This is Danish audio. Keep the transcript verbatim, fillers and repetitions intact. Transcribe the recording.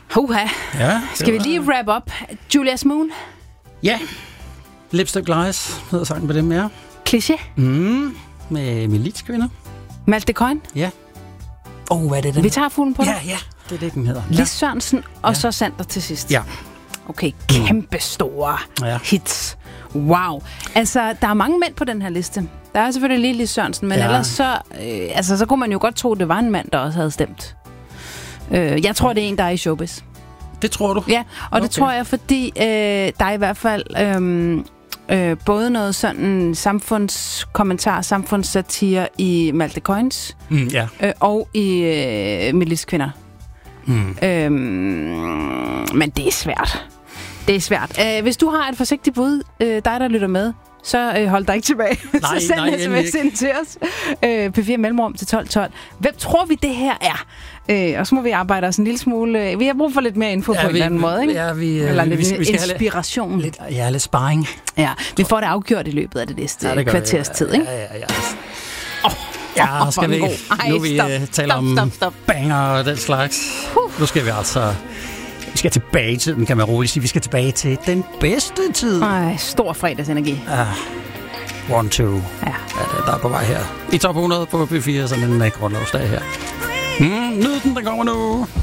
Huha. Ja, Skal vi lige wrap up? Julius Moon? Ja. Lipstick Lies hedder sangen på dem, ja. Cliché? Mm, med militskvinder. Malte Coyne? Ja. Åh, oh, hvad er det, den? Vi tager fuglen på det. Ja, ja. Det er det, den hedder. Lis Sørensen, og ja. så Sander til sidst. Ja. Okay, kæmpe store ja. hits. Wow. Altså, der er mange mænd på den her liste. Der er selvfølgelig lige Lis Sørensen, men ja. ellers så, øh, altså, så kunne man jo godt tro, det var en mand, der også havde stemt. Øh, jeg tror, det er en, der er i showbiz. Det tror du? Ja, og okay. det tror jeg, fordi øh, der er i hvert fald øh, øh, både noget sådan samfundskommentar, samfundssatire i Malte Coynes, mm, ja. øh, og i øh, Militskvinder. Mm. Øhm, men det er svært. Det er svært. Øh, hvis du har et forsigtigt bud, øh, dig der lytter med, så øh, hold dig ikke tilbage. Nej, så send nej, en sms ind til os. Øh, P fire mellemrum til tolv tolv. Hvem tror vi, det her er? Øh, og så må vi arbejde os en lille smule. Øh, vi har brug for lidt mere info ja, på vi, en eller anden måde, ikke? Ja, vi, eller vi, lidt vi, vi skal inspiration. Have lidt, ja, lidt sparring. Ja, vi får det afgjort i løbet af det næste ja, kvarters tid, ikke? Ja, ja, ja. Oh, ja, oh, skal vi ikke? Nu vil vi uh, tale om stop, stop. banger og den slags. Uh. Nu skal vi altså... Vi skal tilbage til den, kan man roligt sige. Vi skal tilbage til den bedste tid. Ej, stor fredagsenergi. Ah, one, two. Ja. Ja, der er på vej her. I top hundrede på P fire, sådan en grundlovsdag her. Mm, nyd den, der kommer nu.